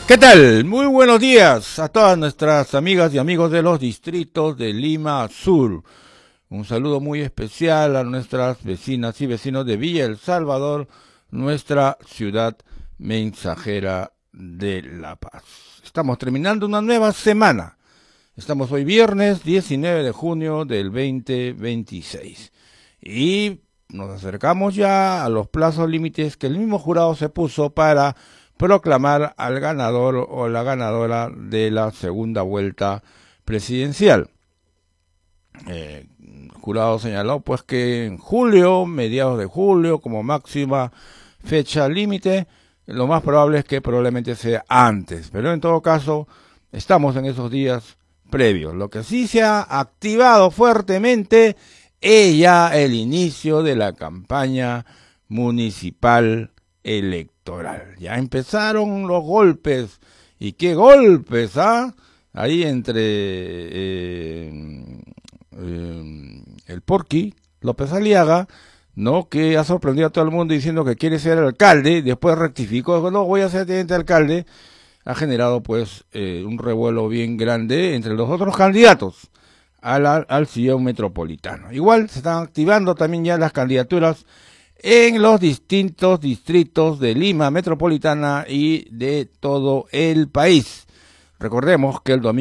¿Qué tal? Muy buenos días a todas nuestras amigas y amigos de los distritos de Lima Sur. Un saludo muy especial a nuestras vecinas y vecinos de Villa El Salvador, nuestra ciudad mensajera de La Paz. Estamos terminando una nueva semana. Estamos hoy viernes 19 de junio del 2026. Y nos acercamos ya a los plazos límites que el mismo jurado se puso para proclamar al ganador o la ganadora de la segunda vuelta presidencial. El jurado señaló pues que en julio, mediados de julio, como máxima fecha límite, lo más probable es que probablemente sea antes, pero en todo caso estamos en esos días previos. Lo que sí se ha activado fuertemente es ya el inicio de la campaña municipal electoral. Ya empezaron los golpes, y qué golpes, ahí entre el Porqui López Aliaga, ¿no? Que ha sorprendido a todo el mundo diciendo que quiere ser alcalde, después rectificó, dijo, no, voy a ser teniente alcalde. Ha generado pues un revuelo bien grande entre los otros candidatos al sillón metropolitano. Igual se están activando también ya las candidaturas en los distintos distritos de Lima metropolitana y de todo el país. Recordemos que el domingo